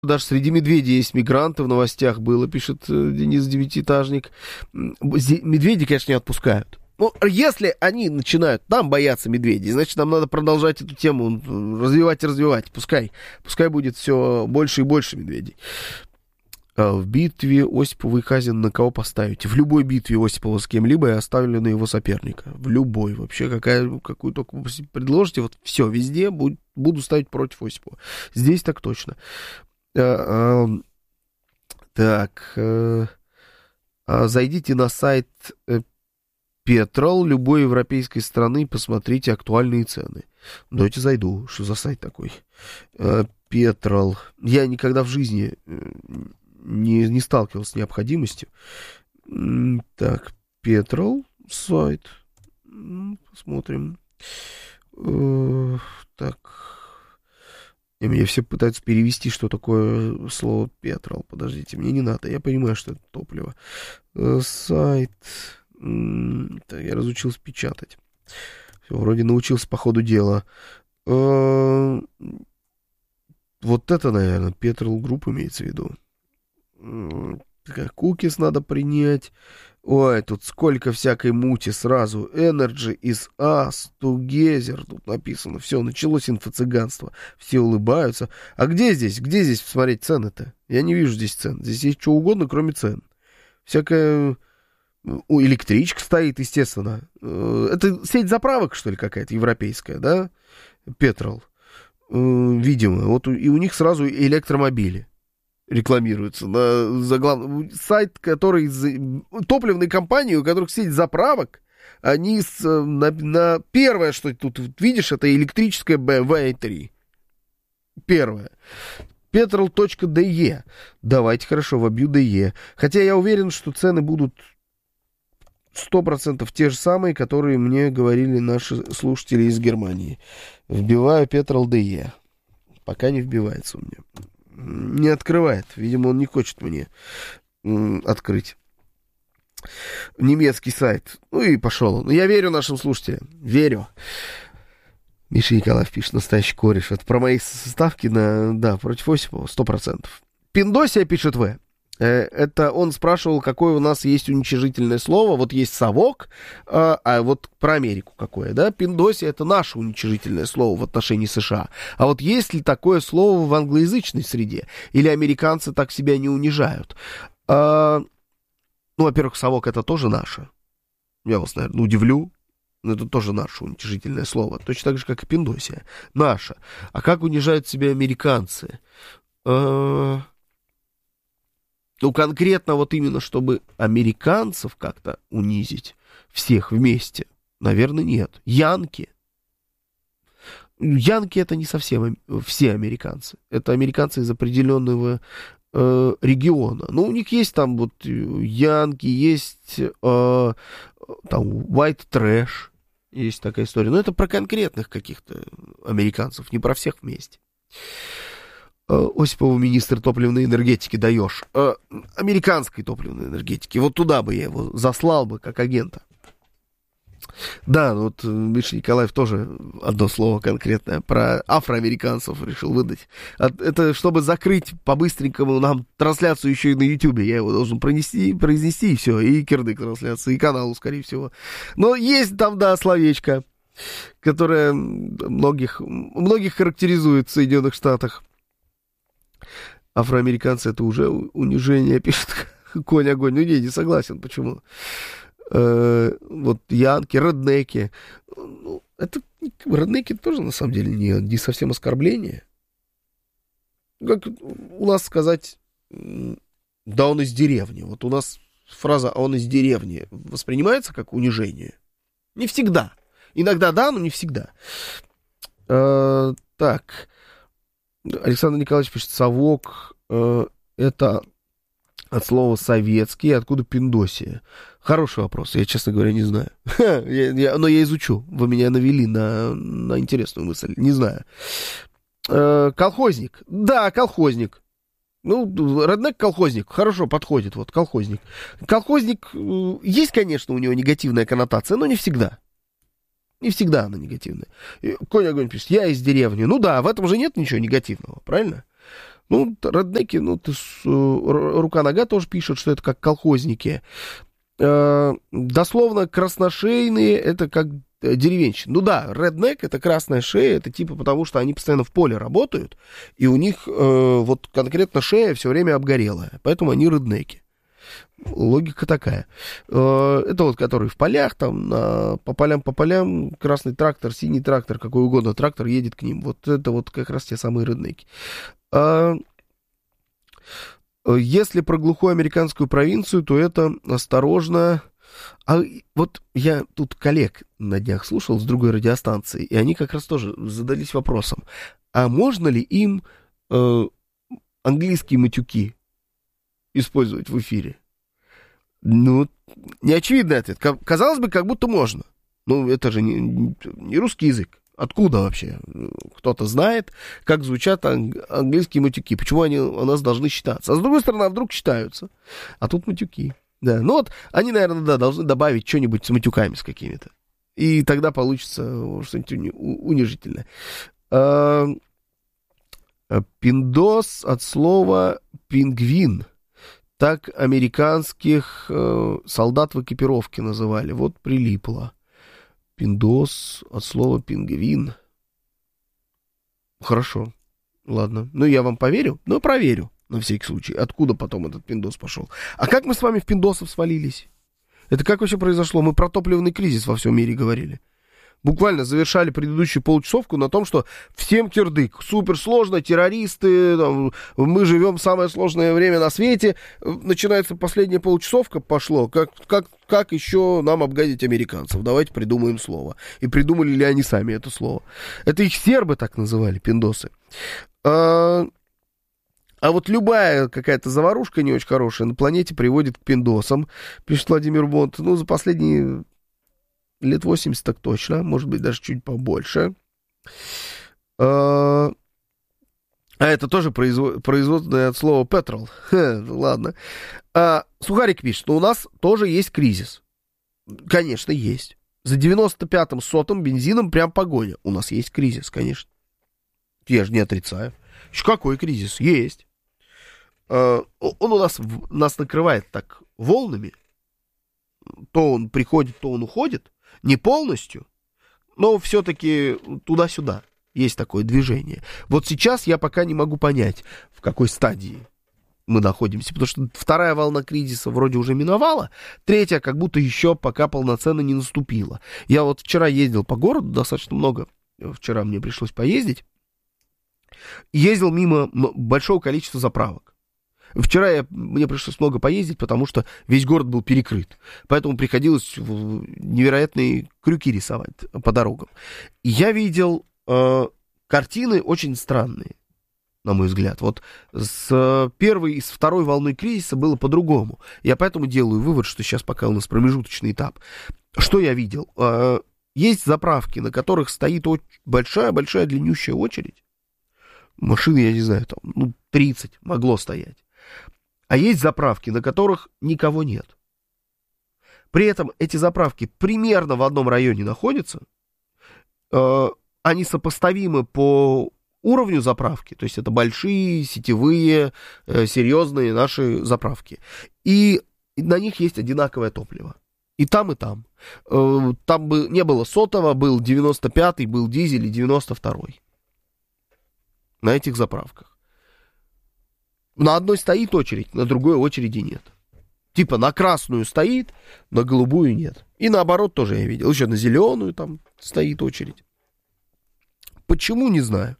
Даже среди медведей есть мигранты, в новостях было, пишет Денис Девятиэтажник. Медведи, конечно, не отпускают. Ну, если они начинают там бояться медведей, значит, нам надо продолжать эту тему развивать и развивать. Пускай будет все больше и больше медведей. В битве Осипова и Хазина на кого поставите? В любой битве Осипова с кем-либо я оставлю на его соперника. В любой. Вообще, какую только предложите, вот все, везде буду ставить против Осипова. Здесь так точно. Так. Зайдите на сайт Petrol любой европейской страны, посмотрите актуальные цены. Давайте зайду. Что за сайт такой? Petrol. Я никогда в жизни не сталкивался с необходимостью. Так, Petrol сайт. Посмотрим. Так. Меня все пытаются перевести, что такое слово Petrol. Подождите, мне не надо. Я понимаю, что это топливо. Сайт. Так, я разучился печатать. Все, вроде научился по ходу дела. Вот это, наверное, Petrol Group имеется в виду. Кукис надо принять. Ой, тут сколько всякой мути сразу. Energy is us, together. Тут написано. Все, началось инфо-цыганство. Все улыбаются. А где здесь посмотреть цены-то? Я не вижу здесь цен. Здесь есть что угодно, кроме цен. Всякая... Электричка стоит, естественно. Это сеть заправок, что ли, какая-то европейская, да? Petrol. Видимо. Вот и у них сразу электромобили рекламируются. Сайт, который... Топливные компании, у которых сеть заправок, они на первое, что тут видишь, это электрическая BMW i3. Первое. Petrol.de. Давайте, хорошо, вобью DE. Хотя я уверен, что цены будут 100% те же самые, которые мне говорили наши слушатели из Германии. Вбиваю Petrol.de. Пока не вбивается у меня. Не открывает. Видимо, он не хочет мне открыть. Немецкий сайт. Ну и пошел. Ну, я верю нашим слушателям. Верю. Миша Николаев пишет, настоящий кореш. Это про мои ставки против Осипова 100%. Пиндосия, пишет В. Это он спрашивал, какое у нас есть уничижительное слово. Вот есть совок, а вот про Америку какое, да? Пиндосия — это наше уничижительное слово в отношении США. А вот есть ли такое слово в англоязычной среде? Или американцы так себя не унижают? Ну, во-первых, совок — это тоже наше. Я вас, наверное, удивлю. Но это тоже наше уничижительное слово. Точно так же, как и пиндосия. Наше. А как унижают себя американцы? Ну, конкретно вот именно, чтобы американцев как-то унизить, всех вместе, наверное, нет. Янки. Янки — это не совсем все американцы. Это американцы из определенного региона. Ну, у них есть там вот янки, есть там white trash, есть такая история. Но это про конкретных каких-то американцев, не про всех вместе. Осипову министр топливной энергетики даешь. Американской топливной энергетики. Вот туда бы я его заслал бы, как агента. Да, вот Миша Николаев тоже одно слово конкретное про афроамериканцев решил выдать. Это чтобы закрыть по-быстренькому нам трансляцию еще и на Ютубе. Я его должен произнести, и все, и кирдык трансляции, и каналу, скорее всего. Но есть там, да, словечко, которое многих характеризует в Соединенных Штатах. Афроамериканцы — это уже унижение, пишет Конь Огонь. Ну, не согласен, почему? Вот янки, реднеки. Ну, это реднеки тоже, на самом деле, не совсем оскорбление. Как у нас сказать, да он из деревни. Вот у нас фраза «а он из деревни» воспринимается как унижение? Не всегда. Иногда да, но не всегда. Так... Александр Николаевич пишет, совок это от слова советский, откуда пиндосия? Хороший вопрос, я, честно говоря, не знаю. Но я изучу. Вы меня навели на интересную мысль. Не знаю. Колхозник. Да, колхозник. Ну, реднек колхозник. Хорошо подходит, вот, колхозник. Колхозник, есть, конечно, у него негативная коннотация, но не всегда. Не всегда она негативная. Конь Огонь пишет, я из деревни. Ну да, в этом же нет ничего негативного, правильно? Ну, реднеки, рука-нога тоже пишет, что это как колхозники. Дословно красношейные, это как деревенщина. Ну да, реднек — это красная шея, это типа потому, что они постоянно в поле работают, и у них вот конкретно шея все время обгорелая, поэтому они реднеки. Логика такая. Это вот который в полях, там, по полям, красный трактор, синий трактор, какой угодно трактор едет к ним. Вот это вот как раз те самые реднеки. Если про глухую американскую провинцию, то это осторожно. А вот я тут коллег на днях слушал с другой радиостанции, и они как раз тоже задались вопросом, а можно ли им английские матюки использовать в эфире? Ну, неочевидный ответ. Казалось бы, как будто можно. Ну, это же не русский язык. Откуда вообще? Кто-то знает, как звучат английские матюки. Почему они у нас должны считаться? А с другой стороны, а вдруг считаются? А тут матюки. Да, ну вот, они, наверное, да, должны добавить что-нибудь с матюками с какими-то. И тогда получится что-нибудь унижительное. Пиндос от слова пингвин. Так американских солдат в экипировке называли. Вот прилипло. Пиндос от слова пингвин. Хорошо. Ладно. Ну, я вам поверю, но проверю на всякий случай, откуда потом этот пиндос пошел. А как мы с вами в пиндосов свалились? Это как вообще произошло? Мы про топливный кризис во всем мире говорили. Буквально завершали предыдущую получасовку на том, что всем кирдык, суперсложно, террористы, там, мы живем в самое сложное время на свете. Начинается последняя получасовка, пошло. Как еще нам обгадить американцев? Давайте придумаем слово. И придумали ли они сами это слово? Это их сербы так называли, пиндосы. А вот любая какая-то заварушка не очень хорошая на планете приводит к пиндосам, пишет Владимир Бонд. Ну, за последние лет 80 так точно, может быть, даже чуть побольше. А это тоже производное от слова petrol. Ладно. Сухарик пишет, что у нас тоже есть кризис. Конечно, есть. За 95-м сотым бензином прям погоня. У нас есть кризис, конечно. Я же не отрицаю. Еще какой кризис? Есть. Он у нас накрывает так волнами. То он приходит, то он уходит. Не полностью, но все-таки туда-сюда есть такое движение. Вот сейчас я пока не могу понять, в какой стадии мы находимся, потому что вторая волна кризиса вроде уже миновала, третья как будто еще пока полноценно не наступила. Я вот вчера ездил по городу достаточно много, вчера мне пришлось поездить, ездил мимо большого количества заправок. Вчера мне пришлось много поездить, потому что весь город был перекрыт. Поэтому приходилось невероятные крюки рисовать по дорогам. И я видел картины очень странные, на мой взгляд. Вот с первой и с второй волной кризиса было по-другому. Я поэтому делаю вывод, что сейчас пока у нас промежуточный этап. Что я видел? Есть заправки, на которых стоит большая-большая длиннющая очередь. Машины, я не знаю, там, 30 могло стоять. А есть заправки, на которых никого нет. При этом эти заправки примерно в одном районе находятся. Они сопоставимы по уровню заправки. То есть это большие, сетевые, серьезные наши заправки. И на них есть одинаковое топливо. И там, и там. Там бы не было сотого, был 95-й, был дизель и 92-й. На этих заправках. На одной стоит очередь, на другой очереди нет. Типа на красную стоит, на голубую нет. И наоборот тоже я видел. Еще на зеленую там стоит очередь. Почему, не знаю.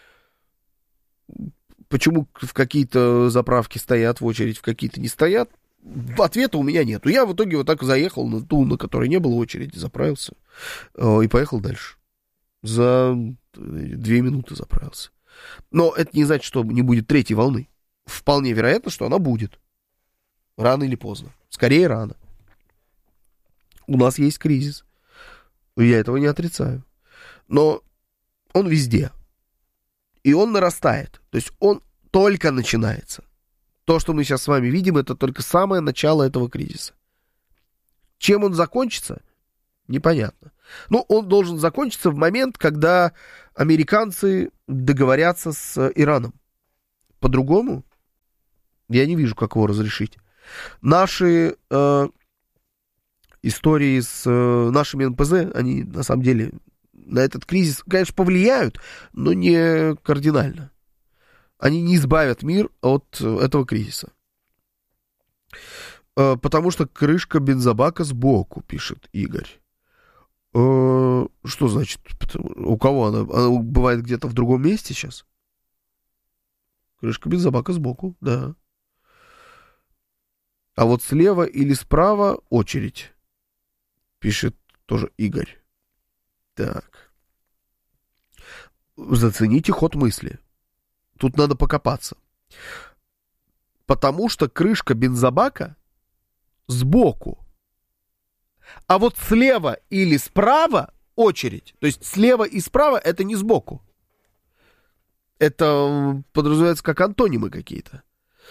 Почему в какие-то заправки стоят в очередь, в какие-то не стоят, ответа у меня нету. Я в итоге вот так заехал на ту, на которой не было очереди, заправился и поехал дальше. За 2 минуты заправился. Но это не значит, что не будет третьей волны. Вполне вероятно, что она будет. Рано или поздно. Скорее рано. У нас есть кризис. Я этого не отрицаю. Но он везде. И он нарастает. То есть он только начинается. То, что мы сейчас с вами видим, это только самое начало этого кризиса. Чем он закончится, непонятно. Но он должен закончиться в момент, когда американцы договорятся с Ираном по-другому я не вижу, как его разрешить. Наши истории с нашими НПЗ, они на самом деле на этот кризис, конечно, повлияют, но не кардинально. Они не избавят мир от этого кризиса. Потому что крышка бензобака сбоку, пишет Игорь. Что значит? У кого она? Она бывает где-то в другом месте сейчас? Крышка бензобака сбоку, да. А вот слева или справа очередь, пишет тоже Игорь. Так. Зацените ход мысли. Тут надо покопаться. Потому что крышка бензобака сбоку. А вот слева или справа очередь. То есть слева и справа это не сбоку. Это подразумевается как антонимы какие-то.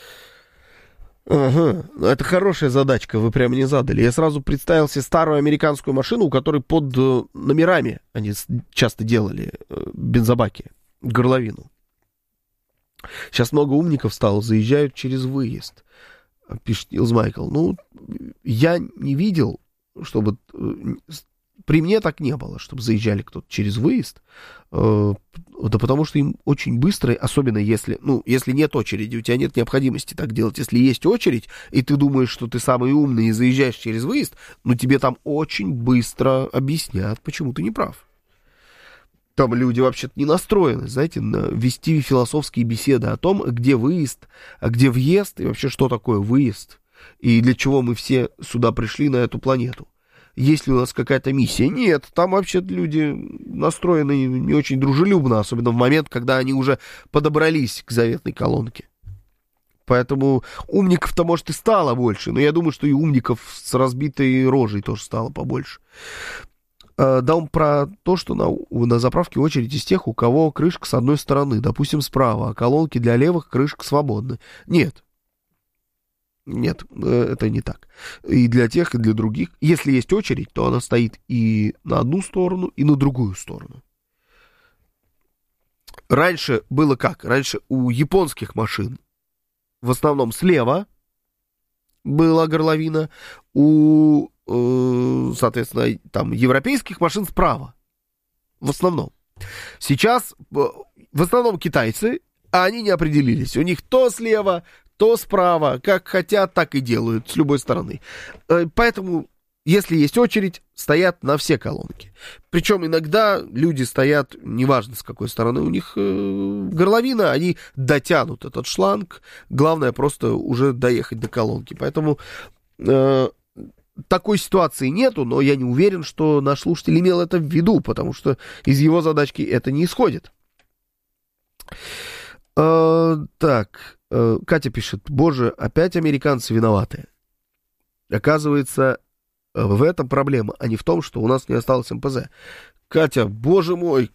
Ага, это хорошая задачка, вы прямо не задали. Я сразу представил себе старую американскую машину, у которой под номерами они часто делали бензобаки, горловину. Сейчас много умников стало, заезжают через выезд, пишет Нилс Майкл. Ну, я не видел, чтобы... При мне так не было, чтобы заезжали кто-то через выезд. Да потому что им очень быстро, особенно если нет очереди, у тебя нет необходимости так делать. Если есть очередь, и ты думаешь, что ты самый умный и заезжаешь через выезд, тебе там очень быстро объяснят, почему ты не прав. Там люди вообще-то не настроены, знаете, вести философские беседы о том, где выезд, а где въезд, и вообще, что такое выезд, и для чего мы все сюда пришли на эту планету. Есть ли у нас какая-то миссия? Нет, там вообще люди настроены не очень дружелюбно, особенно в момент, когда они уже подобрались к заветной колонке. Поэтому умников-то, может, и стало больше, но я думаю, что и умников с разбитой рожей тоже стало побольше. Да, он про то, что на заправке очередь из тех, у кого крышка с одной стороны, допустим, справа, а колонки для левых крышка свободны. Нет, это не так. И для тех, и для других. Если есть очередь, то она стоит и на одну сторону, и на другую сторону. Раньше было как? Раньше у японских машин в основном слева была горловина, у, соответственно, там европейских машин справа. В основном. Сейчас в основном китайцы, а они не определились. У них то слева, то справа, как хотят, так и делают, с любой стороны. Поэтому, если есть очередь, стоят на все колонки. Причем иногда люди стоят, неважно с какой стороны у них горловина, они дотянут этот шланг. Главное просто уже доехать до колонки. Поэтому такой ситуации нету, но я не уверен, что наш слушатель имел это в виду, потому что из его задачки это не исходит. Так... Катя пишет: боже, опять американцы виноваты. Оказывается, в этом проблема, а не в том, что у нас не осталось МПЗ. Катя, боже мой,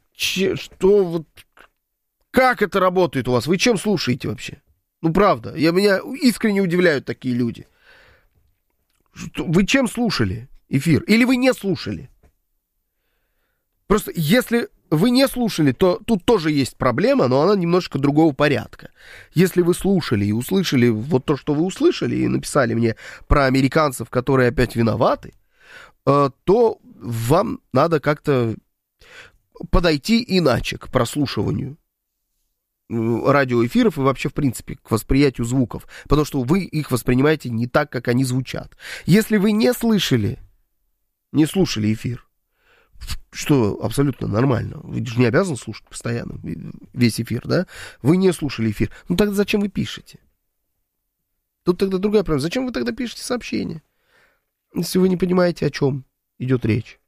как это работает у вас? Вы чем слушаете вообще? Ну, правда, меня искренне удивляют такие люди. Вы чем слушали эфир? Или вы не слушали? Просто если вы не слушали, то тут тоже есть проблема, но она немножко другого порядка. Если вы слушали и услышали вот то, что вы услышали, и написали мне про американцев, которые опять виноваты, то вам надо как-то подойти иначе к прослушиванию радиоэфиров и вообще, в принципе, к восприятию звуков, потому что вы их воспринимаете не так, как они звучат. Если вы не слушали эфир, что абсолютно нормально. Вы же не обязаны слушать постоянно весь эфир, да? Вы не слушали эфир. Ну тогда зачем вы пишете? Тут тогда другая проблема. Зачем вы тогда пишете сообщение? Если вы не понимаете, о чем идет речь.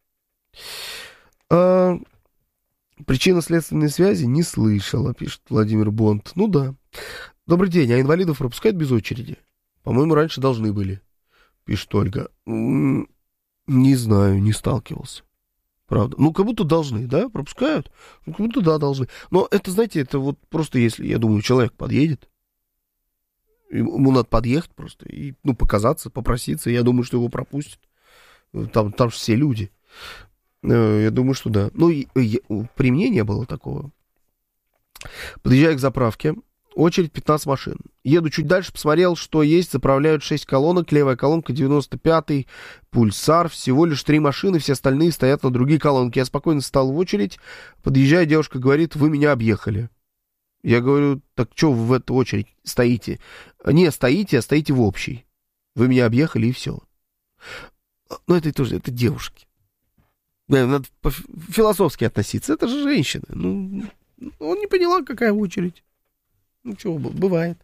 Причинно-следственной связи не слышала, пишет Владимир Бонд. Ну да. Добрый день. А инвалидов пропускают без очереди? По-моему, раньше должны были, пишет Ольга. Не знаю, не сталкивался. Правда. Ну, как будто должны, да? Пропускают? Ну, как будто да, должны. Но это, знаете, это вот просто если, я думаю, человек подъедет, ему надо подъехать просто и, показаться, попроситься, я думаю, что его пропустят. Там же все люди. Я думаю, что да. При мне не было такого. Подъезжаю к заправке, очередь 15 машин. Еду чуть дальше, посмотрел, что есть, заправляют 6 колонок, левая колонка 95-й, пульсар, всего лишь 3 машины, все остальные стоят на другие колонки. Я спокойно встал в очередь, подъезжая, девушка говорит, вы меня объехали. Я говорю, так что вы в эту очередь стоите? Не стоите, а стоите в общей. Вы меня объехали и все. Ну, это тоже, это девушки. Надо философски относиться. Это же женщины. Ну, он не поняла, какая очередь. Ну, чего, бывает.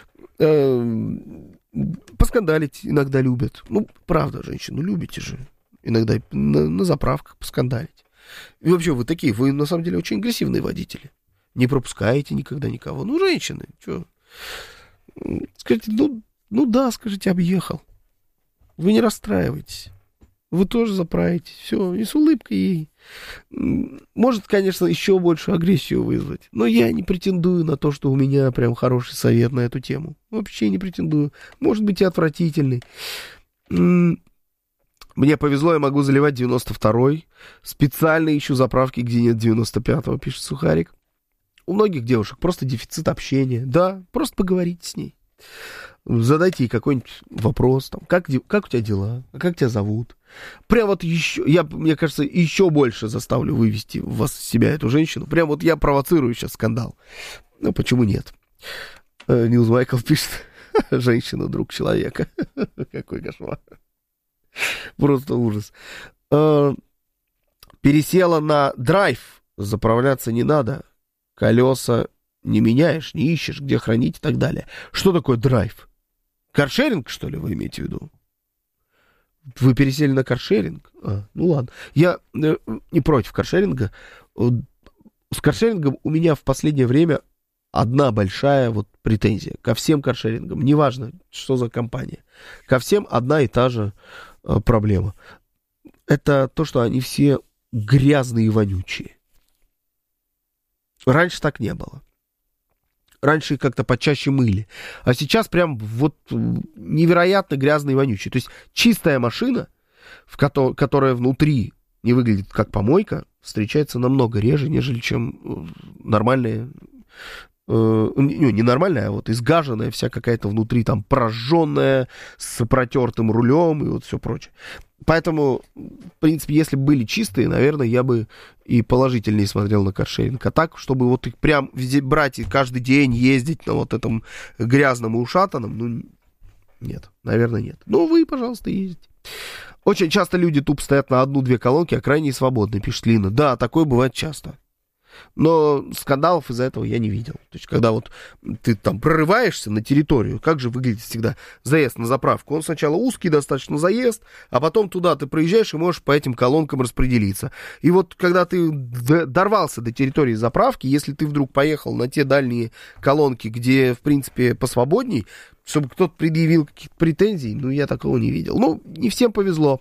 Поскандалить иногда любят. Ну, правда, женщину любите же. Иногда на заправках поскандалить. И вообще, вы такие, вы на самом деле очень агрессивные водители. Не пропускаете никогда никого. Ну, женщины, что? Скажите, ну да, скажите, объехал. Вы не расстраивайтесь. Вы тоже заправитесь. Все, и с улыбкой ей. Может, конечно, еще больше агрессию вызвать. Но я не претендую на то, что у меня прям хороший совет на эту тему. Вообще не претендую. Может быть, и отвратительный. Мне повезло, я могу заливать 92-й. Специально ищу заправки, где нет 95-го, пишет Сухарик. У многих девушек просто дефицит общения. Да, просто поговорите с ней. Задайте ей какой-нибудь вопрос, там, как у тебя дела, как тебя зовут. Прям вот еще, мне кажется, еще больше заставлю вывести вас из себя эту женщину. Прям вот я провоцирую сейчас скандал. Ну, почему нет? Нилс Майкл пишет, женщина, друг человека. Какой кошмар. Просто ужас. Пересела на драйв, заправляться не надо. Колеса не меняешь, не ищешь, где хранить и так далее. Что такое драйв? Каршеринг, что ли, вы имеете в виду? Вы пересели на каршеринг? Ну ладно. Я не против каршеринга. С каршерингом у меня в последнее время одна большая вот претензия. Ко всем каршерингам, неважно, что за компания. Ко всем одна и та же проблема. Это то, что они все грязные и вонючие. Раньше так не было. Раньше их как-то почаще мыли. А сейчас прям вот невероятно грязные и вонючие. То есть чистая машина, которая внутри не выглядит как помойка, встречается намного реже, нежели чем нормальная, не нормальная, а вот изгаженная вся какая-то внутри, там прожженная, с протертым рулем и вот все прочее. Поэтому, в принципе, если бы были чистые, наверное, я бы и положительнее смотрел на каршеринг. А так, чтобы вот их прям брать и каждый день ездить на вот этом грязном и ушатанном, ну, нет, наверное, нет. Ну, вы, пожалуйста, ездите. Очень часто люди тупо стоят на 1-2 колонки, а крайне свободны, пишет Лина. Да, такое бывает часто. Но скандалов из-за этого я не видел. То есть, когда вот ты там прорываешься на территорию, как же выглядит всегда заезд на заправку? Он сначала узкий достаточно заезд, а потом туда ты проезжаешь и можешь по этим колонкам распределиться. И вот когда ты дорвался до территории заправки, если ты вдруг поехал на те дальние колонки, где, в принципе, посвободней, чтобы кто-то предъявил каких-то претензий, ну, я такого не видел. Ну, не всем повезло.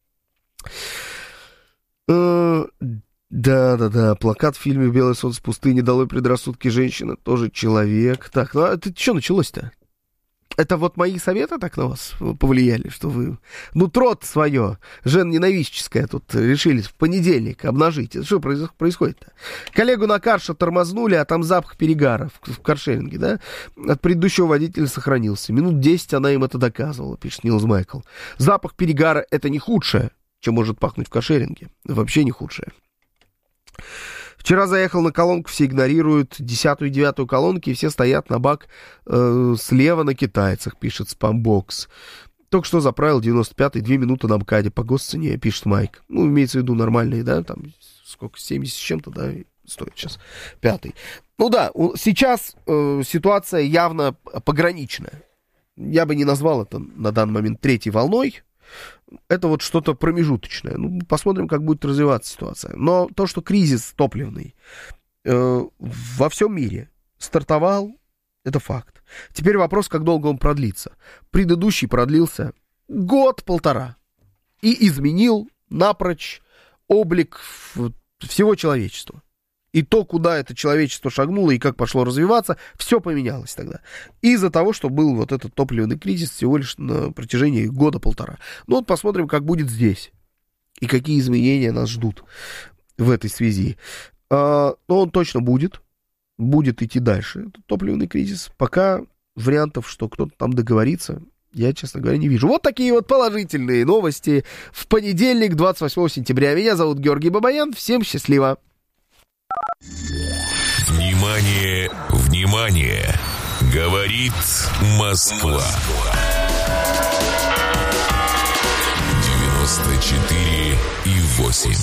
Да, плакат в фильме «Белое солнце пустыни», «Долой предрассудки женщины», тоже человек. Так, ну а это что началось-то? Это вот мои советы так на вас повлияли, что вы нутро свое, жен-ненавистческое, тут решили в понедельник обнажить. Это что происходит-то? Коллегу на карше тормознули, а там запах перегара в каршеринге, да? От предыдущего водителя сохранился. Минут 10 она им это доказывала, пишет Нилс Майкл. Запах перегара — это не худшее, чем может пахнуть в каршеринге. Вообще не худшее. Вчера заехал на колонку, все игнорируют 10-ю и 9-ю колонки, и все стоят на бак слева на китайцах, пишет Спамбокс. Только что заправил 95-й, 2 минуты на МКАДе по госцене, пишет Майк. Ну, имеется в виду нормальные, да, там, сколько, 70 с чем-то, да, стоит сейчас 5-й. Ну да, сейчас ситуация явно пограничная. Я бы не назвал это на данный момент 3-й волной. Это вот что-то промежуточное. Ну, посмотрим, как будет развиваться ситуация. Но то, что кризис топливный во всем мире стартовал, это факт. Теперь вопрос, как долго он продлится. Предыдущий продлился 1-1.5 и изменил напрочь облик всего человечества. И то, куда это человечество шагнуло и как пошло развиваться, все поменялось тогда. Из-за того, что был вот этот топливный кризис всего лишь на протяжении 1-1.5. Ну вот посмотрим, как будет здесь. И какие изменения нас ждут в этой связи. Но он точно будет. будет идти дальше этот топливный кризис. Пока вариантов, что кто-то там договорится, я, честно говоря, не вижу. Вот такие вот положительные новости в понедельник, 28 сентября. Меня зовут Георгий Бабаян. Всем счастливо. Внимание, внимание! Говорит Москва. 94,8.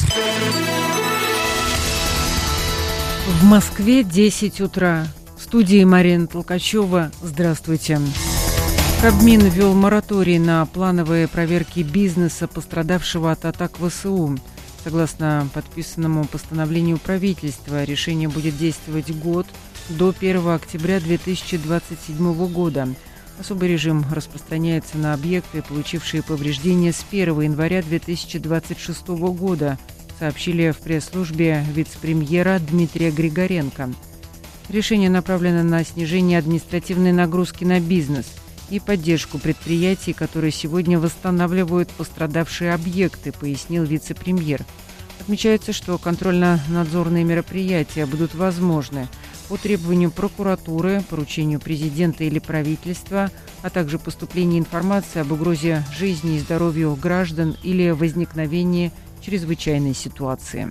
В Москве 10 утра. В студии Марина Толкачева. Здравствуйте. Кабмин ввел мораторий на плановые проверки бизнеса, пострадавшего от атак ВСУ. Согласно подписанному постановлению правительства, решение будет действовать год до 1 октября 2027 года. Особый режим распространяется на объекты, получившие повреждения с 1 января 2026 года, сообщили в пресс-службе вице-премьера Дмитрия Григоренко. Решение направлено на снижение административной нагрузки на бизнес и поддержку предприятий, которые сегодня восстанавливают пострадавшие объекты, пояснил вице-премьер. Отмечается, что контрольно-надзорные мероприятия будут возможны по требованию прокуратуры, поручению президента или правительства, а также поступлению информации об угрозе жизни и здоровью граждан или возникновении чрезвычайной ситуации.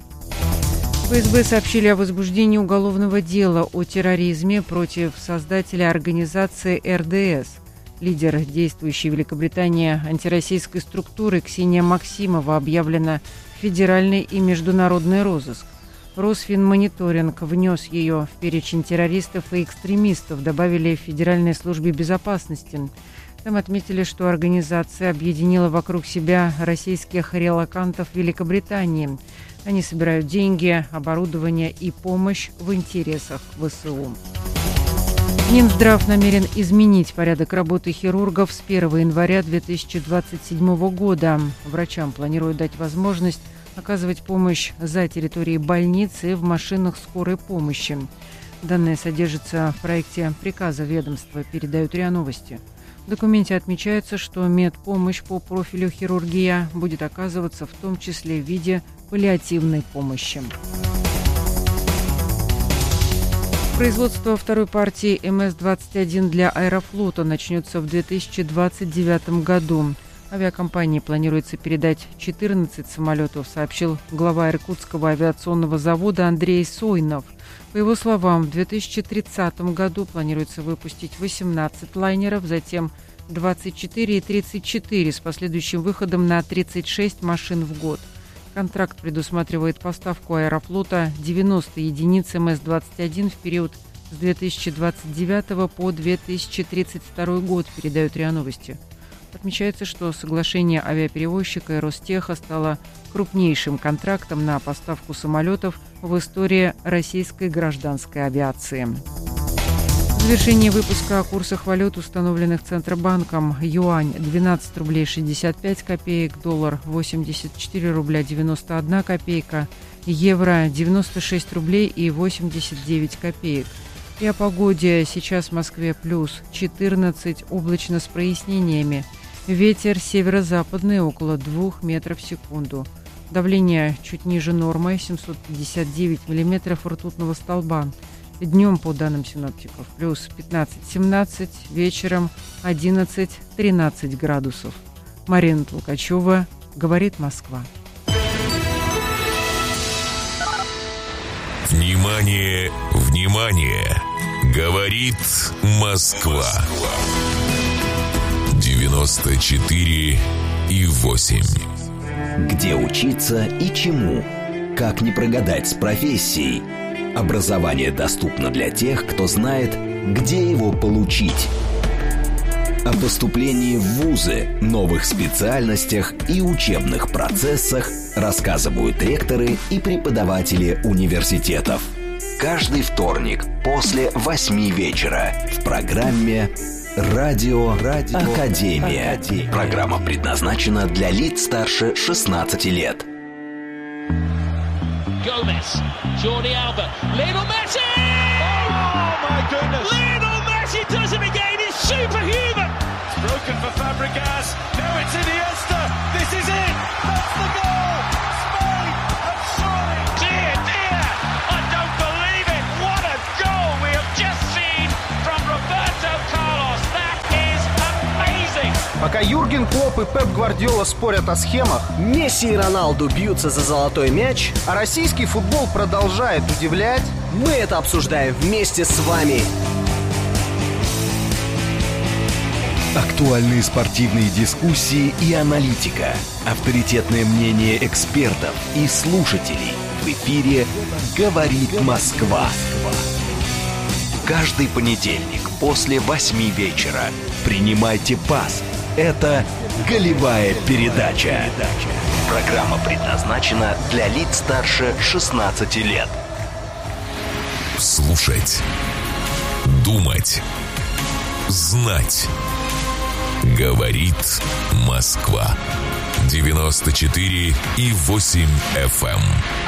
ФСБ сообщили о возбуждении уголовного дела о терроризме против создателя организации РДС. Лидер действующей в Великобритании антироссийской структуры Ксения Максимова объявлена в федеральный и международный розыск. Росфинмониторинг внес ее в перечень террористов и экстремистов, добавили в Федеральной службе безопасности. Там отметили, что организация объединила вокруг себя российских релокантов Великобритании. Они собирают деньги, оборудование и помощь в интересах ВСУ. Минздрав намерен изменить порядок работы хирургов с 1 января 2027 года. Врачам планируют дать возможность оказывать помощь за территорией больницы и в машинах скорой помощи. Данное содержится в проекте приказа ведомства, передают РИА Новости. В документе отмечается, что медпомощь по профилю хирургия будет оказываться в том числе в виде паллиативной помощи. Производство второй партии МС-21 для Аэрофлота начнется в 2029 году. Авиакомпании планируется передать 14 самолетов, сообщил глава Иркутского авиационного завода Андрей Сойнов. По его словам, в 2030 году планируется выпустить 18 лайнеров, затем 24 и 34 с последующим выходом на 36 машин в год. Контракт предусматривает поставку Аэрофлота 90 единиц МС-21 в период с 2029 по 2032 год, передают РИА Новости. Отмечается, что соглашение авиаперевозчика и Ростеха стало крупнейшим контрактом на поставку самолетов в истории российской гражданской авиации. В завершении выпуска о курсах валют, установленных Центробанком: юань 12 рублей 65 копеек, доллар 84 рубля 91 копейка, евро 96 рублей и 89 копеек. И о погоде. Сейчас в Москве плюс 14, облачно с прояснениями. Ветер северо-западный около 2 метров в секунду. Давление чуть ниже нормы, 759 миллиметров ртутного столба. Днем, по данным синоптиков, плюс 15-17, вечером 11-13 градусов. Марина Толкачева, говорит Москва. Внимание, внимание! Говорит Москва. 94,8. Где учиться и чему? Как не прогадать с профессией? Образование доступно для тех, кто знает, где его получить. О поступлении в вузы, новых специальностях и учебных процессах рассказывают ректоры и преподаватели университетов. Каждый вторник после 8 вечера в программе «Радио Академия». Программа предназначена для лиц старше 16 лет. Gomez, Jordi Alba, Lionel Messi! Oh my goodness! Lionel Messi does it again! It's superhuman! It's broken for Fabregas. Now it's Iniesta. This is it. That's the goal. Spain have surely. Dear, I don't believe it. What a Пока Юрген Клопп и Пеп Гвардиола спорят о схемах, Месси и Роналду бьются за золотой мяч, а российский футбол продолжает удивлять, мы это обсуждаем вместе с вами. Актуальные спортивные дискуссии и аналитика. Авторитетное мнение экспертов и слушателей. В эфире «Говорит Москва». Каждый понедельник после 8 вечера принимайте пас. Это «Голевая передача». Программа предназначена для лиц старше 16 лет. Слушать. Думать. Знать. Говорит Москва. 94,8 FM.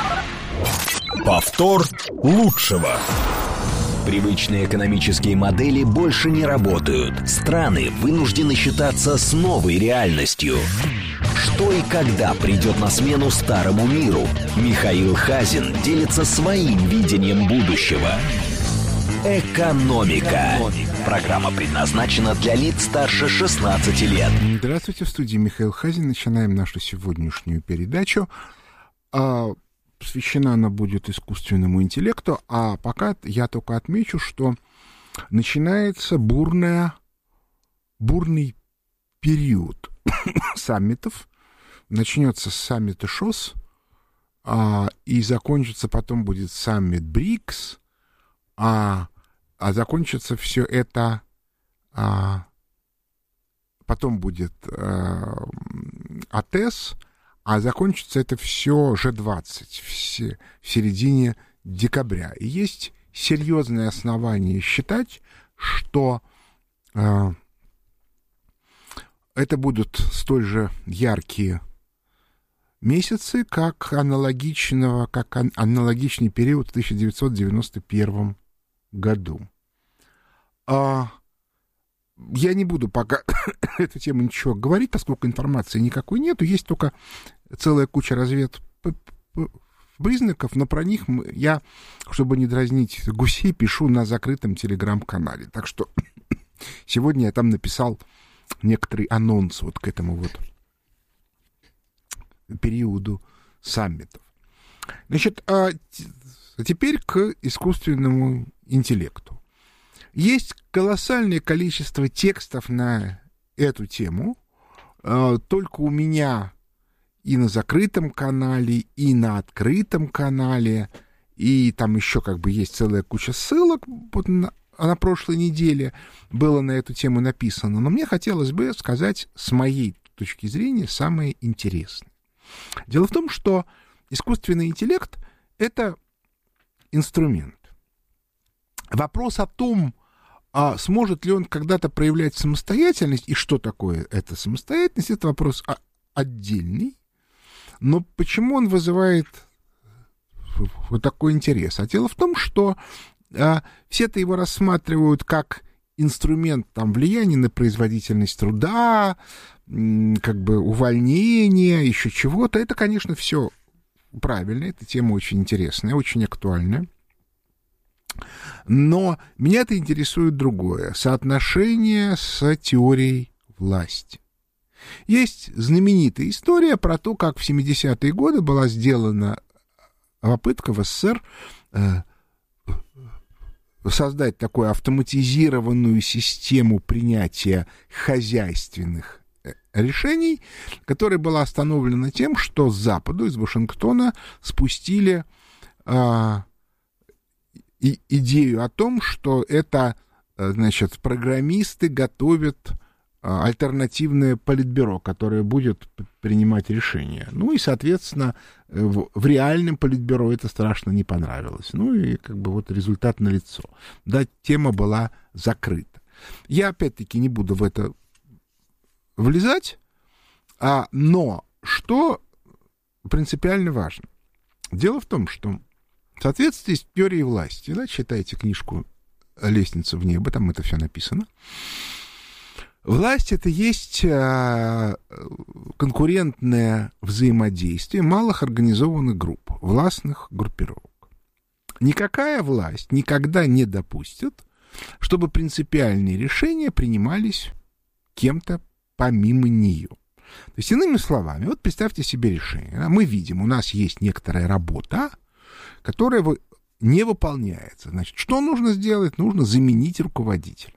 Повтор лучшего. Привычные экономические модели больше не работают. Страны вынуждены считаться с новой реальностью. Что и когда придет на смену старому миру? Михаил Хазин делится своим видением будущего. Экономика. Программа предназначена для лиц старше 16 лет. Здравствуйте, в студии Михаил Хазин. Начинаем нашу сегодняшнюю передачу. Посвящена она будет искусственному интеллекту, а пока я только отмечу, что начинается бурный период саммитов. Начнется с саммита ШОС, и закончится потом будет саммит БРИКС, а закончится все это, потом будет АТЭС, а закончится это все G20 в середине декабря. И есть серьезные основания считать, что это будут столь же яркие месяцы, как аналогичный период в 1991 году. Я не буду пока эту тему ничего говорить, поскольку информации никакой нету, есть только целая куча признаков, но про них я, чтобы не дразнить гусей, пишу на закрытом телеграм-канале. Так что сегодня я там написал некоторый анонс вот к этому вот периоду саммитов. Значит, теперь к искусственному интеллекту. Есть колоссальное количество текстов на эту тему. Только у меня и на закрытом канале, и на открытом канале, и там еще как бы есть целая куча ссылок. Вот на прошлой неделе было на эту тему написано. Но мне хотелось бы сказать с моей точки зрения самое интересное. Дело в том, что искусственный интеллект — это инструмент. Вопрос о том, сможет ли он когда-то проявлять самостоятельность, и что такое эта самостоятельность, это вопрос отдельный. Но почему он вызывает вот такой интерес? А дело в том, что все-то его рассматривают как инструмент там, влияния на производительность труда, как бы увольнения, еще чего-то. Это, конечно, все правильно, эта тема очень интересная, очень актуальная. Но меня это интересует другое. Соотношение с теорией власти. Есть знаменитая история про то, как в 70-е годы была сделана попытка в СССР создать такую автоматизированную систему принятия хозяйственных решений, которая была остановлена тем, что с Запада, из Вашингтона, спустили идею о том, что это, значит, программисты готовят альтернативное политбюро, которое будет принимать решения. Ну и, соответственно, в реальном политбюро это страшно не понравилось. Ну и как бы вот результат налицо. Да, тема была закрыта. Я, опять-таки, не буду в это влезать, но что принципиально важно? Дело в том, что в соответствии с теорией власти, да, читайте книжку «Лестница в небо», там это все написано. Власть — это есть конкурентное взаимодействие малых организованных групп, властных группировок. Никакая власть никогда не допустит, чтобы принципиальные решения принимались кем-то помимо нее. То есть, иными словами, вот представьте себе решение. Мы видим, у нас есть некоторая работа, которая не выполняется. Значит, что нужно сделать? Нужно заменить руководителя.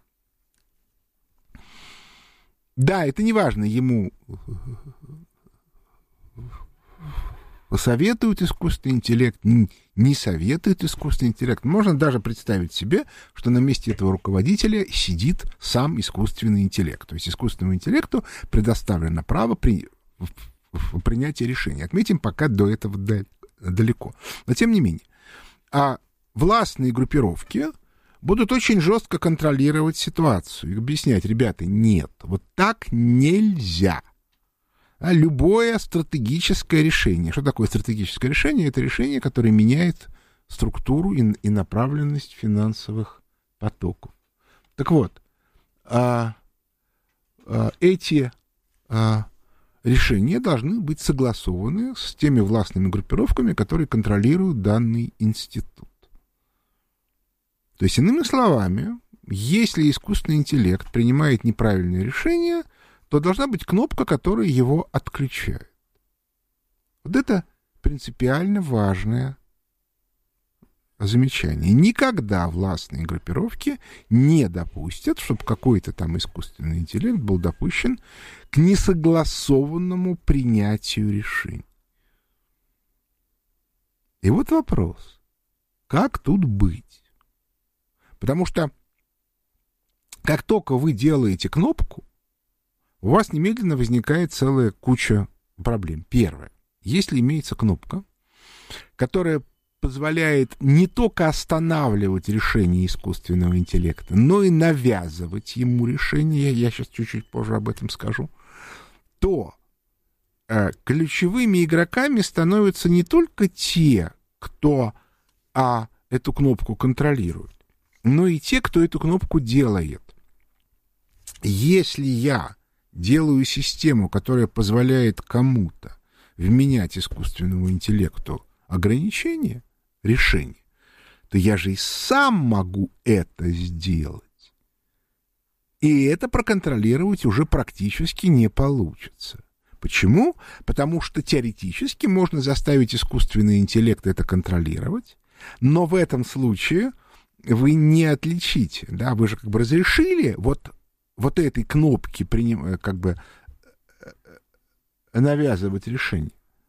Да, это не важно, ему советует искусственный интеллект, не советует искусственный интеллект. Можно даже представить себе, что на месте этого руководителя сидит сам искусственный интеллект. То есть искусственному интеллекту предоставлено право принятия решений. Отметим, пока до этого далеко. Но тем не менее. А властные группировки будут очень жестко контролировать ситуацию и объяснять: ребята, нет, вот так нельзя. А любое стратегическое решение. Что такое стратегическое решение? Это решение, которое меняет структуру и направленность финансовых потоков. Так вот, эти решения должны быть согласованы с теми властными группировками, которые контролируют данный институт. То есть, иными словами, если искусственный интеллект принимает неправильное решение, то должна быть кнопка, которая его отключает. Вот это принципиально важное замечание. Никогда властные группировки не допустят, чтобы какой-то там искусственный интеллект был допущен к несогласованному принятию решений. И вот вопрос: как тут быть? Потому что как только вы делаете кнопку, у вас немедленно возникает целая куча проблем. Первое. Если имеется кнопка, которая позволяет не только останавливать решение искусственного интеллекта, но и навязывать ему решение, я сейчас чуть-чуть позже об этом скажу, то ключевыми игроками становятся не только те, кто эту кнопку контролирует, но и те, кто эту кнопку делает. Если я делаю систему, которая позволяет кому-то вменять искусственному интеллекту ограничения, решения, то я же и сам могу это сделать. И это проконтролировать уже практически не получится. Почему? Потому что теоретически можно заставить искусственный интеллект это контролировать, но в этом случае вы не отличите, да, вы же как бы разрешили вот этой кнопке как бы навязывать решение.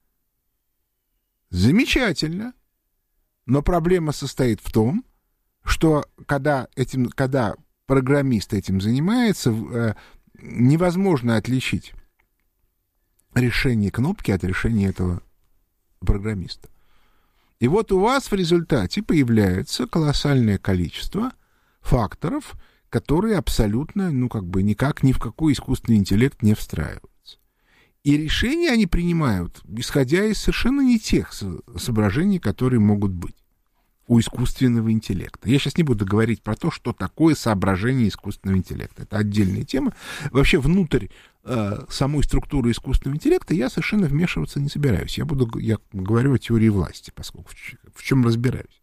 Замечательно. Но проблема состоит в том, что когда программист этим занимается, невозможно отличить решение кнопки от решения этого программиста. И вот у вас в результате появляется колоссальное количество факторов, которые абсолютно, никак ни в какой искусственный интеллект не встраиваются. И решения они принимают, исходя из совершенно не тех соображений, которые могут быть у искусственного интеллекта. Я сейчас не буду говорить про то, что такое соображение искусственного интеллекта. Это отдельная тема. Вообще внутрь самой структуры искусственного интеллекта я совершенно вмешиваться не собираюсь. Я говорю о теории власти, поскольку в чем разбираюсь.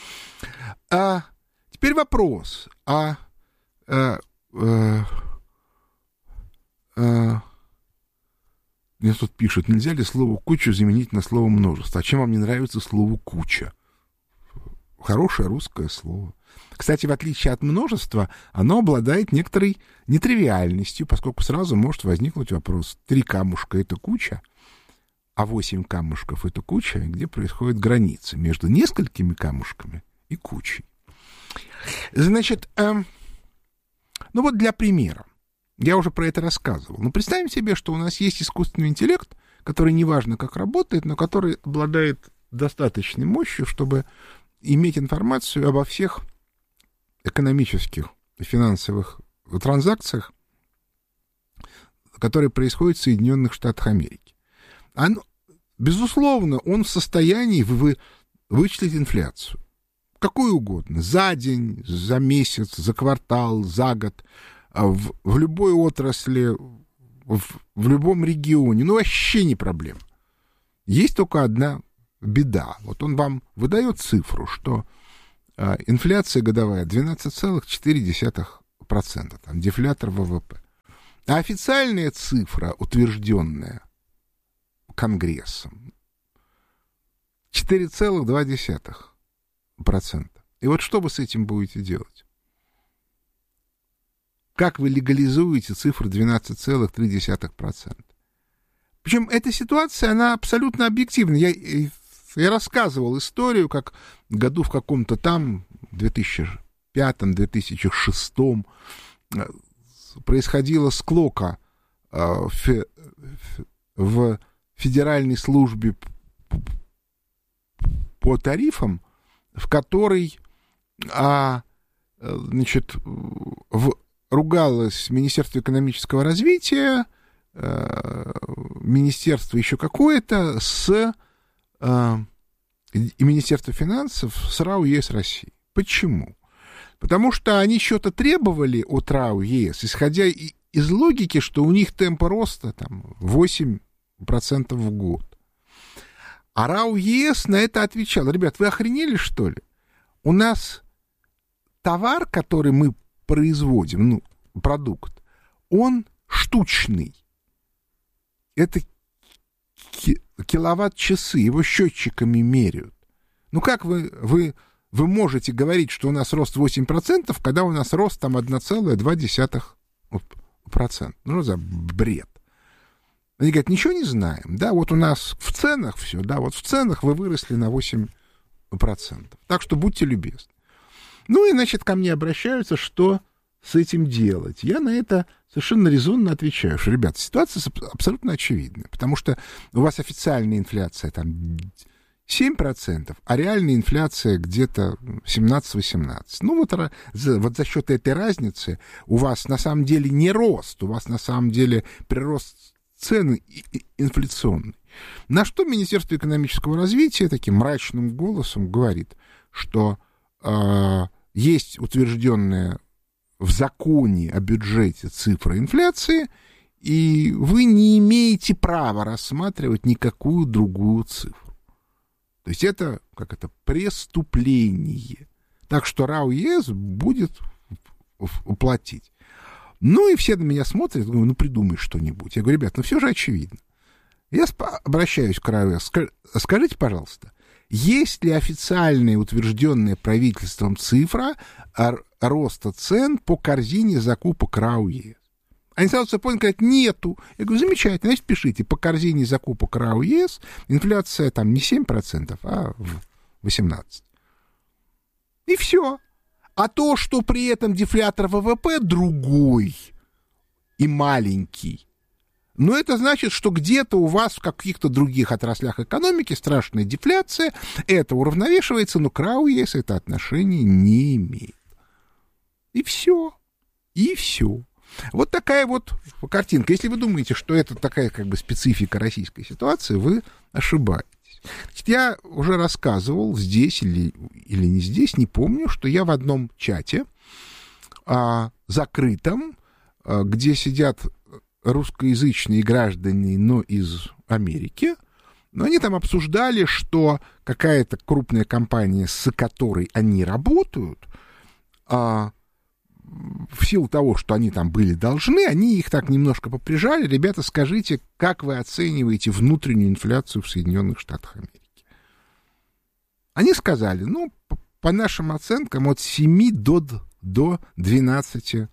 Теперь вопрос. Мне тут пишут: нельзя ли слово «куча» заменить на слово «множество»? А чем вам не нравится слово «куча»? Хорошее русское слово. Кстати, в отличие от множества, оно обладает некоторой нетривиальностью, поскольку сразу может возникнуть вопрос: 3 камушка — это куча, а 8 камушков — это куча, где происходит граница между несколькими камушками и кучей. Значит, вот для примера. Я уже про это рассказывал. Но представим себе, что у нас есть искусственный интеллект, который неважно как работает, но который обладает достаточной мощью, чтобы иметь информацию обо всех экономических и финансовых транзакциях, которые происходят в Соединенных Штатах Америки. Безусловно, он в состоянии вычислить инфляцию. Какую угодно. За день, за месяц, за квартал, за год. В любой отрасли, в любом регионе. Вообще не проблема. Есть только одна беда. Вот он вам выдает цифру, что инфляция годовая 12,4%, там, дефлятор ВВП. А официальная цифра, утвержденная Конгрессом, 4,2%. И вот что вы с этим будете делать? Как вы легализуете цифру 12,3%? Причем эта ситуация, она абсолютно объективна. Я рассказывал историю, как году в каком-то там, 2005-2006, происходила склока в Федеральной службе по тарифам, в которой ругалось Министерство экономического развития, Министерство еще какое-то и Министерство финансов с РАО ЕС России. Почему? Потому что они что-то требовали от РАО ЕС, исходя из логики, что у них темпы роста там 8% в год. А РАО ЕС на это отвечал: ребят, вы охренели, что ли? У нас товар, который мы производим, продукт, он штучный. Это киловатт-часы, его счетчиками меряют. Как вы можете говорить, что у нас рост 8%, когда у нас рост там 1,2%? Ну, за бред. Они говорят, ничего не знаем, да, вот у нас в ценах все, да, вот в ценах вы выросли на 8%. Так что будьте любезны. Ну, и, значит, ко мне обращаются, что с этим делать. Я на это совершенно резонно отвечаю, что, ребята, ситуация абсолютно очевидная, потому что у вас официальная инфляция там 7%, а реальная инфляция где-то 17-18%. Ну, вот за счет этой разницы у вас на самом деле не рост, у вас на самом деле прирост цены инфляционный. На что Министерство экономического развития таким мрачным голосом говорит, что есть утвержденная в законе о бюджете цифра инфляции, и вы не имеете права рассматривать никакую другую цифру. То есть это преступление. Так что РАО ЕС будет платить. Ну и все на меня смотрят, говорю, придумай что-нибудь. Я говорю, ребят, все же очевидно. Я обращаюсь к РАО ЕС. Скажите, пожалуйста, есть ли официальная, утвержденная правительством цифра роста цен по корзине закупок РАО ЕС? Они сразу все поняли, говорят, нету. Я говорю, замечательно, значит, пишите, по корзине закупок РАО ЕС инфляция там не 7%, а 18%. И все. А то, что при этом дефлятор ВВП другой и маленький, это значит, что где-то у вас в каких-то других отраслях экономики страшная дефляция, это уравновешивается, но к РАО ЕС это отношение не имеет. И все. И все. Вот такая вот картинка. Если вы думаете, что это такая специфика российской ситуации, вы ошибаетесь. Значит, я уже рассказывал здесь или не здесь, не помню, что я в одном чате закрытом, где сидят русскоязычные граждане, но из Америки, но они там обсуждали, что какая-то крупная компания, с которой они работают, в силу того, что они там были должны, они их так немножко поприжали. Ребята, скажите, как вы оцениваете внутреннюю инфляцию в Соединенных Штатах Америки? Они сказали, по нашим оценкам, от 7 до 12%.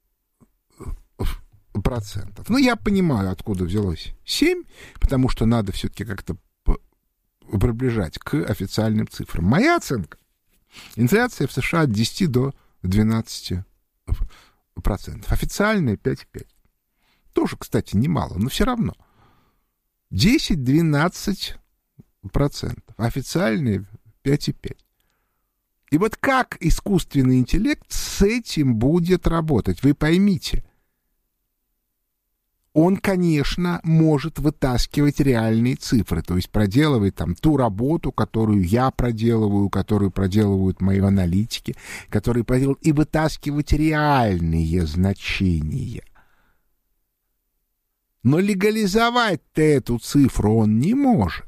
Я понимаю, откуда взялось 7, потому что надо все-таки как-то приближать к официальным цифрам. Моя оценка. Инфляция в США от 10 до 12%. Официальная 5,5%. Тоже, кстати, немало, но все равно. 10-12%. Официальная 5,5%. И вот как искусственный интеллект с этим будет работать? Вы поймите. Он, конечно, может вытаскивать реальные цифры, то есть проделывать там ту работу, которую я проделываю, которую проделывают мои аналитики, которые проделывают, и вытаскивать реальные значения. Но легализовать-то эту цифру он не может.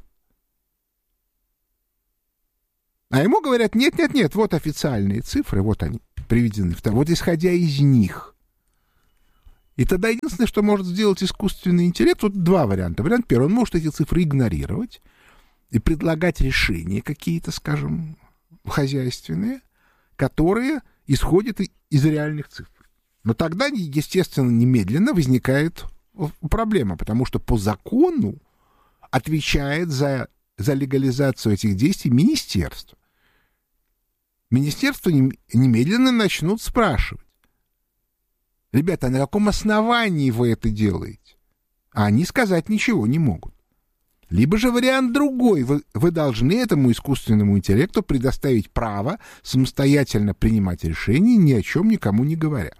А ему говорят, нет, вот официальные цифры, вот они приведены, вот исходя из них. И тогда единственное, что может сделать искусственный интеллект, вот два варианта. Вариант первый, он может эти цифры игнорировать и предлагать решения какие-то, скажем, хозяйственные, которые исходят из реальных цифр. Но тогда, естественно, немедленно возникает проблема, потому что по закону отвечает за легализацию этих действий министерство. Министерство немедленно начнут спрашивать: ребята, а на каком основании вы это делаете? А они сказать ничего не могут. Либо же вариант другой. Вы должны этому искусственному интеллекту предоставить право самостоятельно принимать решения, ни о чем никому не говоря.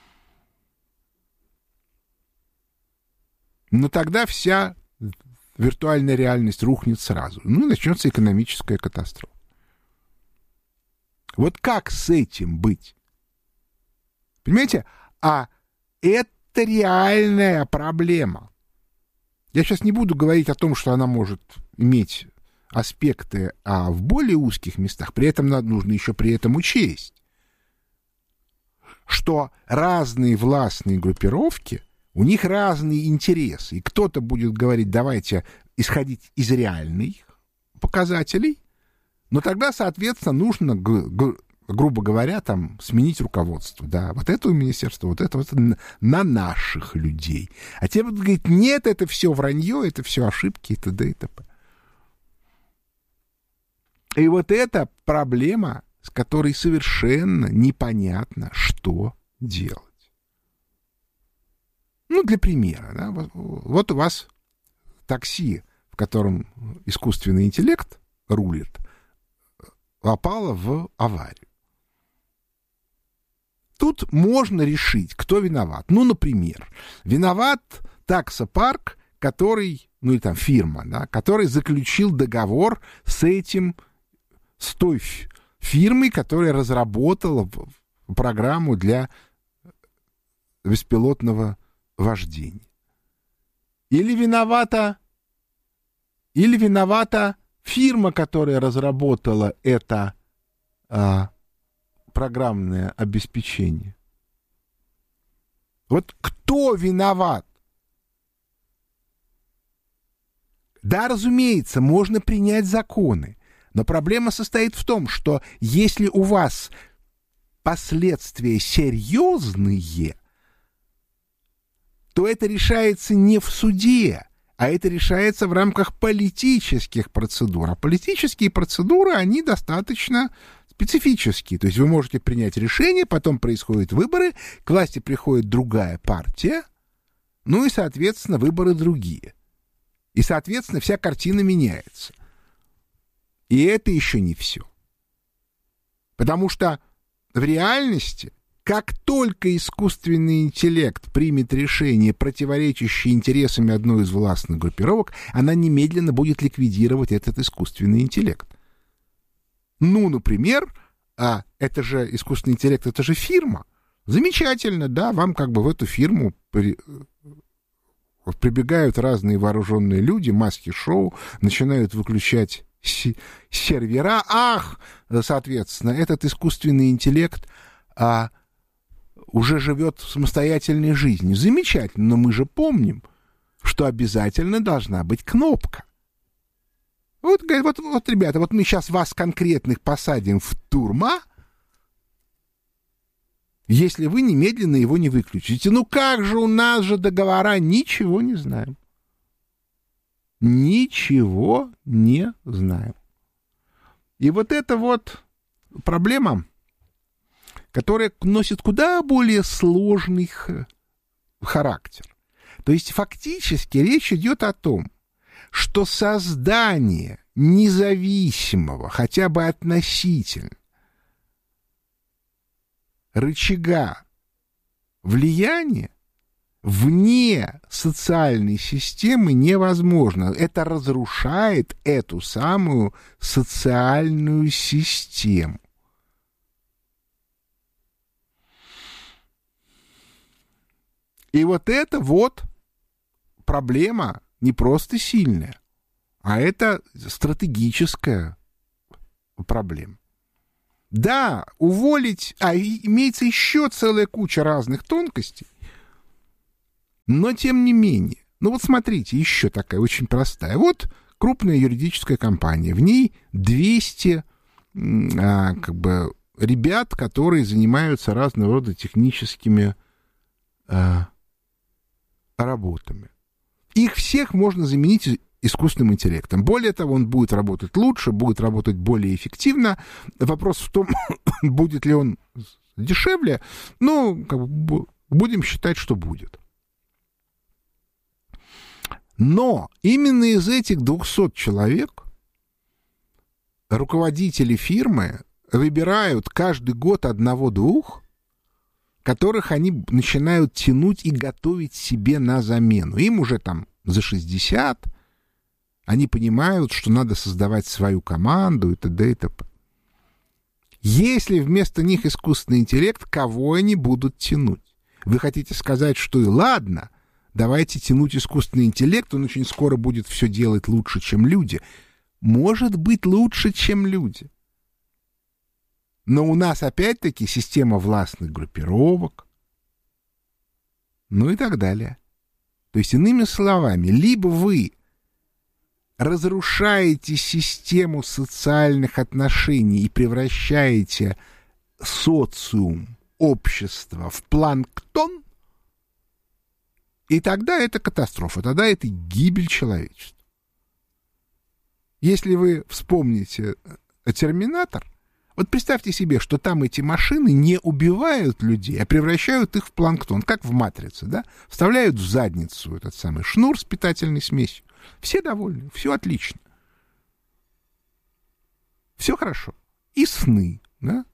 Но тогда вся виртуальная реальность рухнет сразу. Ну и начнется экономическая катастрофа. Вот как с этим быть? Понимаете? А это реальная проблема. Я сейчас не буду говорить о том, что она может иметь аспекты в более узких местах. При этом нужно еще при этом учесть, что разные властные группировки, у них разные интересы. И кто-то будет говорить: давайте исходить из реальных показателей, но тогда, соответственно, нужно, грубо говоря, там, сменить руководство. Да, вот это у министерства, вот это на наших людей. А те будут говорить: нет, это все вранье, это все ошибки и т.д. и т.п. И вот эта проблема, с которой совершенно непонятно, что делать. Ну, для примера, да, вот у вас такси, в котором искусственный интеллект рулит, попало в аварию. Тут можно решить, кто виноват. Ну, например, виноват таксопарк, который, ну и там фирма, да, который заключил договор с той фирмой, которая разработала программу для беспилотного вождения. Или виновата фирма, которая разработала это программное обеспечение. Вот кто виноват? Да, разумеется, можно принять законы, но проблема состоит в том, что если у вас последствия серьезные, то это решается не в суде, а это решается в рамках политических процедур. А политические процедуры, они достаточно специфические. То есть вы можете принять решение, потом происходят выборы, к власти приходит другая партия, ну и, соответственно, выборы другие. И, соответственно, вся картина меняется. И это еще не все. Потому что в реальности, как только искусственный интеллект примет решение, противоречащее интересам одной из властных группировок, она немедленно будет ликвидировать этот искусственный интеллект. Ну, например, это же искусственный интеллект, это же фирма. Замечательно, да, вам как бы в эту фирму прибегают разные вооруженные люди, маски-шоу, начинают выключать сервера. Ах, соответственно, этот искусственный интеллект уже живет самостоятельной жизнью. Замечательно, но мы же помним, что обязательно должна быть кнопка. Вот, ребята, вот мы сейчас вас конкретных посадим в тюрьму, если вы немедленно его не выключите. Ну как же, у нас же договора, ничего не знаем. Ничего не знаем. И вот эта вот проблема, которая носит куда более сложный характер. То есть фактически речь идет о том, что создание независимого, хотя бы относительно, рычага влияния вне социальной системы невозможно. Это разрушает эту самую социальную систему. И вот это вот проблема не просто сильная, а это стратегическая проблема. Да, уволить, имеется еще целая куча разных тонкостей, Но, тем не менее, ну вот смотрите, еще такая очень простая. Вот крупная юридическая компания, в ней 200 ребят, которые занимаются разного рода техническими работами. Их всех можно заменить искусственным интеллектом. Более того, он будет работать лучше, будет работать более эффективно. Вопрос в том, будет ли он дешевле. Ну, будем считать, что будет. Но именно из этих 200 человек руководители фирмы выбирают каждый год 1-2, которых они начинают тянуть и готовить себе на замену. Им уже там за 60, они понимают, что надо создавать свою команду и т.д. и т.п. Если вместо них искусственный интеллект, кого они будут тянуть? Вы хотите сказать, что и ладно, давайте тянуть искусственный интеллект, он очень скоро будет все делать лучше, чем люди. Может быть, лучше, чем люди. Но у нас опять-таки система властных группировок, ну и так далее. То есть, иными словами, либо вы разрушаете систему социальных отношений и превращаете социум, общество в планктон, и тогда это катастрофа, тогда это гибель человечества. Если вы вспомните «Терминатор», вот представьте себе, что там эти машины не убивают людей, а превращают их в планктон, как в «Матрице», да? Вставляют в задницу этот самый шнур с питательной смесью. Все довольны, все отлично. Все хорошо. И сны, да?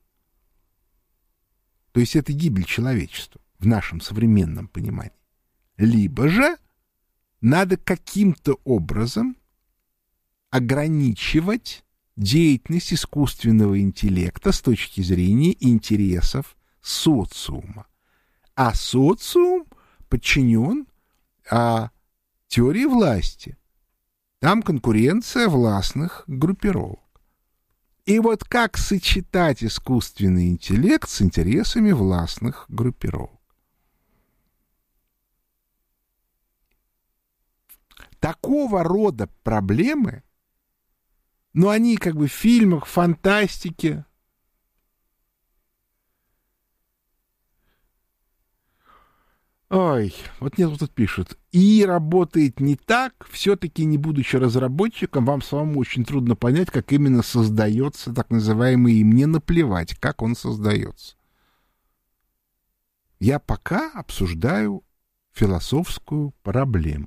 То есть это гибель человечества в нашем современном понимании. Либо же надо каким-то образом ограничивать деятельность искусственного интеллекта с точки зрения интересов социума. А социум подчинен теории власти. Там конкуренция властных группировок. И вот как сочетать искусственный интеллект с интересами властных группировок? Такого рода проблемы, но они как бы в фильмах, фантастике. Ой, вот мне тут пишут. И работает не так, все-таки не будучи разработчиком, вам самому очень трудно понять, как именно создается так называемый «и мне наплевать», как он создается. Я пока обсуждаю философскую проблему.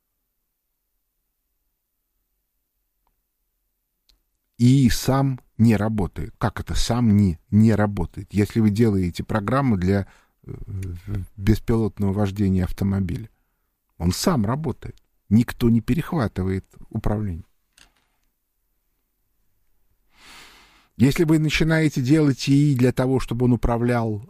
И сам не работает. Как это сам не работает? Если вы делаете программу для беспилотного вождения автомобиля, он сам работает. Никто не перехватывает управление. Если вы начинаете делать ИИ для того, чтобы он управлял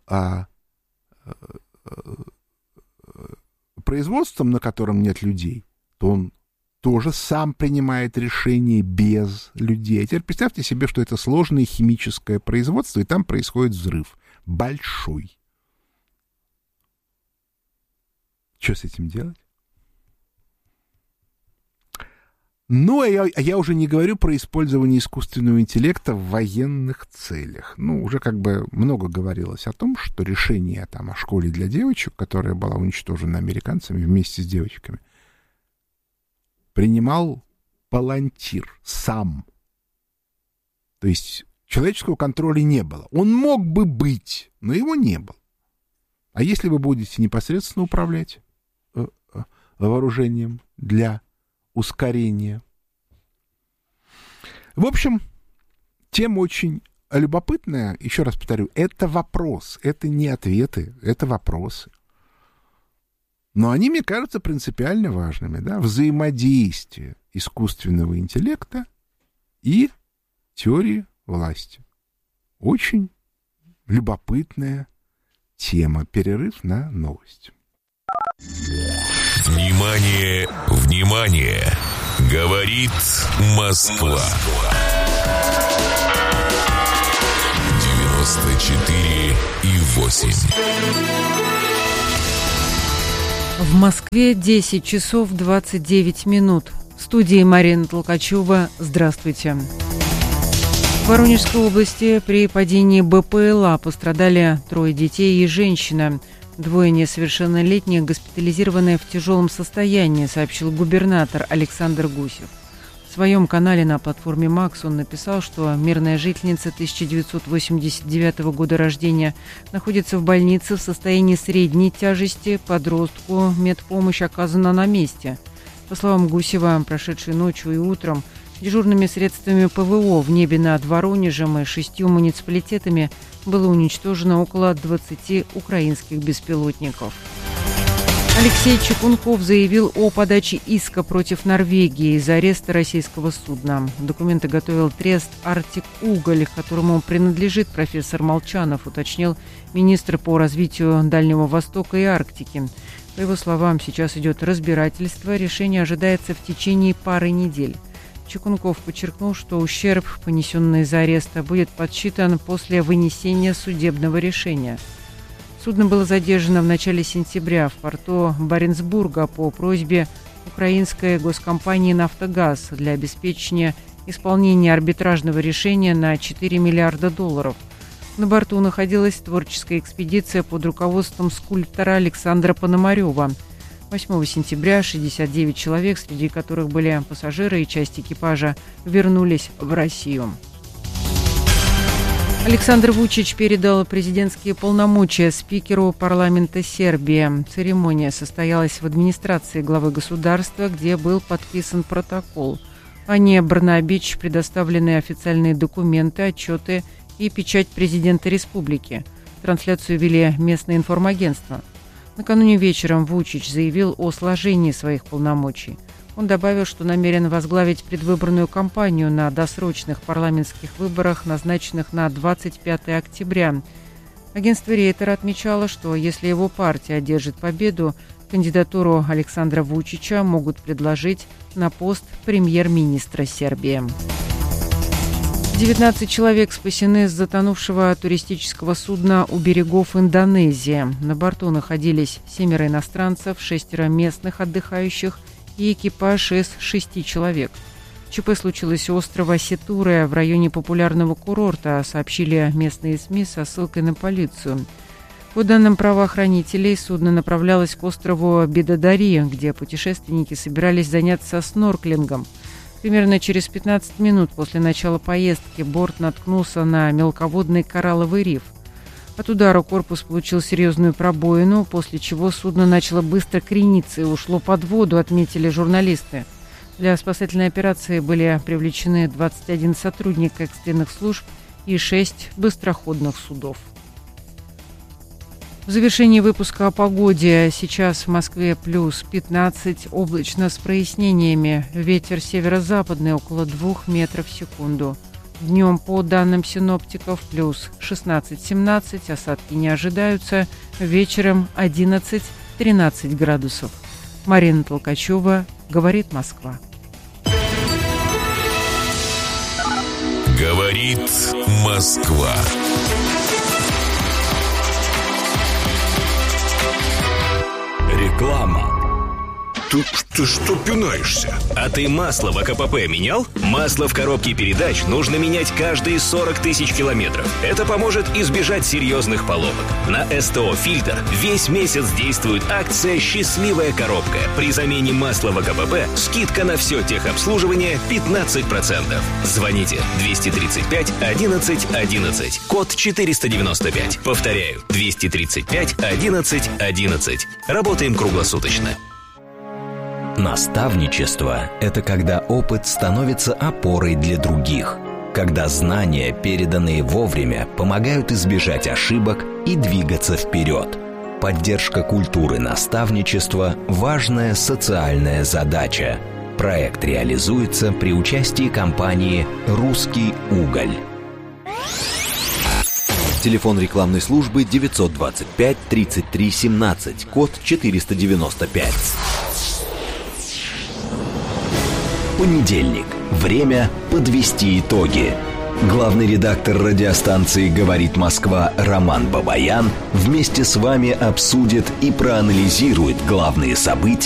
производством, на котором нет людей, то он тоже сам принимает решения без людей. А теперь представьте себе, что это сложное химическое производство, и там происходит взрыв. Большой. Что с этим делать? Ну, я уже не говорю про использование искусственного интеллекта в военных целях. Ну, уже как бы много говорилось о том, что решение там о школе для девочек, которая была уничтожена американцами вместе с девочками, принимал Палантир сам. То есть человеческого контроля не было. Он мог бы быть, но его не было. А если вы будете непосредственно управлять вооружением для ускорения? В общем, тема очень любопытная. Еще раз повторю, это вопрос, это не ответы, это вопросы. Но они, мне кажутся, принципиально важными, да? Взаимодействие искусственного интеллекта и теории власти. Очень любопытная тема. Перерыв на новость. Внимание, внимание! Говорит Москва. 94,8. В Москве 10 часов 29 минут. В студии Марина Толкачева. Здравствуйте. В Воронежской области при падении БПЛА пострадали 3 детей и женщина. 2 несовершеннолетних госпитализированы в тяжелом состоянии, сообщил губернатор Александр Гусев. В своем канале на платформе «Макс» он написал, что мирная жительница 1989 года рождения находится в больнице в состоянии средней тяжести. Подростку медпомощь оказана на месте. По словам Гусева, прошедшей ночью и утром дежурными средствами ПВО в небе над Воронежем и 6 муниципалитетами было уничтожено около 20 украинских беспилотников. Алексей Чекунков заявил о подаче иска против Норвегии из-за ареста российского судна. Документы готовил трест «Арктик Уголь», которому принадлежит профессор Молчанов, уточнил министр по развитию Дальнего Востока и Арктики. По его словам, сейчас идет разбирательство, решение ожидается в течение пары недель. Чекунков подчеркнул, что ущерб, понесенный из-за ареста, будет подсчитан после вынесения судебного решения. Судно было задержано в начале сентября в порту Баренцбурга по просьбе украинской госкомпании «Нафтогаз» для обеспечения исполнения арбитражного решения на $4 миллиарда. На борту находилась творческая экспедиция под руководством скульптора Александра Пономарева. 8 сентября 69 человек, среди которых были пассажиры и часть экипажа, вернулись в Россию. Александр Вучич передал президентские полномочия спикеру парламента Сербии. Церемония состоялась в администрации главы государства, где был подписан протокол. Ане Брнабич предоставлены официальные документы, отчеты и печать президента республики. Трансляцию вели местные информагентства. Накануне вечером Вучич заявил о сложении своих полномочий. Он добавил, что намерен возглавить предвыборную кампанию на досрочных парламентских выборах, назначенных на 25 октября. Агентство Рейтер отмечало, что если его партия одержит победу, кандидатуру Александра Вучича могут предложить на пост премьер-министра Сербии. 19 человек спасены с затонувшего туристического судна у берегов Индонезии. На борту находились 7 иностранцев, 6 местных отдыхающих и экипаж из 6 человек. ЧП случилось у острова Сетуре в районе популярного курорта, сообщили местные СМИ со ссылкой на полицию. По данным правоохранителей, судно направлялось к острову Бидадари, где путешественники собирались заняться снорклингом. Примерно через 15 минут после начала поездки борт наткнулся на мелководный коралловый риф. От удара корпус получил серьезную пробоину, после чего судно начало быстро крениться и ушло под воду, отметили журналисты. Для спасательной операции были привлечены 21 сотрудник экстренных служб и 6 быстроходных судов. В завершении выпуска о погоде. Сейчас в Москве плюс 15, облачно с прояснениями. Ветер северо-западный около 2 метров в секунду. Днем, по данным синоптиков, плюс 16-17, осадки не ожидаются. Вечером 11-13 градусов. Марина Толкачева, говорит Москва. Говорит Москва. Реклама. Ты что пинаешься? А ты масло в АКПП менял? Масло в коробке передач нужно менять каждые 40 тысяч километров. Это поможет избежать серьезных поломок. На СТО «Фильтр» весь месяц действует акция «Счастливая коробка». При замене масла в АКПП скидка на все техобслуживание 15%. Звоните 235 11 11, код 495. Повторяю, 235 11 11. Работаем круглосуточно. Наставничество – это когда опыт становится опорой для других, когда знания, переданные вовремя, помогают избежать ошибок и двигаться вперед. Поддержка культуры наставничества – важная социальная задача. Проект реализуется при участии компании «Русский уголь». Телефон рекламной службы 925 33 17, код 495. Понедельник. Время подвести итоги. Главный редактор радиостанции «Говорит Москва» Роман Бабаян вместе с вами обсудит и проанализирует главные события